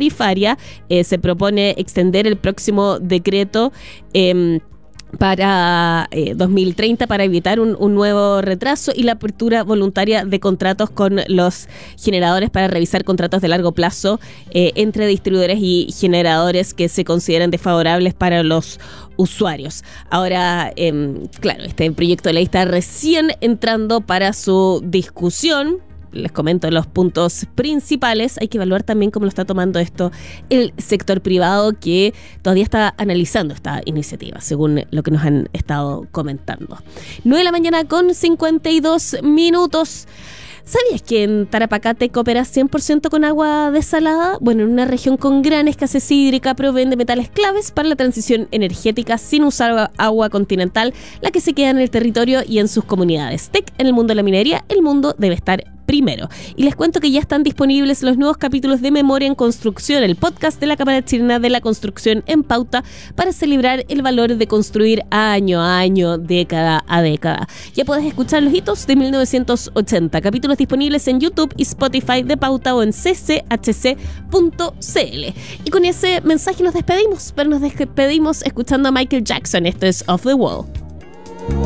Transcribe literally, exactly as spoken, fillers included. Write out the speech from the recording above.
tarifaria. Eh, se propone extender el próximo decreto eh, para eh, dos mil treinta para evitar un, un nuevo retraso y la apertura voluntaria de contratos con los generadores para revisar contratos de largo plazo eh, entre distribuidores y generadores que se consideren desfavorables para los usuarios. Ahora, eh, claro, este proyecto de ley está recién entrando para su discusión. Les comento los puntos principales. Hay que evaluar también cómo lo está tomando esto el sector privado, que todavía está analizando esta iniciativa, según lo que nos han estado comentando. nueve de la mañana con cincuenta y dos minutos. ¿Sabías que en Tarapacá coopera cien por ciento con agua desalada? Bueno, en una región con gran escasez hídrica proveen de metales claves para la transición energética sin usar agua continental, la que se queda en el territorio y en sus comunidades. T E C en el mundo de la minería, el mundo debe estar primero. Y les cuento que ya están disponibles los nuevos capítulos de Memoria en Construcción, el podcast de la Cámara Chilena de la Construcción en pauta para celebrar el valor de construir año a año, década a década. Ya puedes escuchar los hitos de mil novecientos ochenta, capítulos disponibles en YouTube y Spotify de pauta o en c c h c punto c l. Y con ese mensaje nos despedimos, pero nos despedimos escuchando a Michael Jackson. Esto es Off the Wall.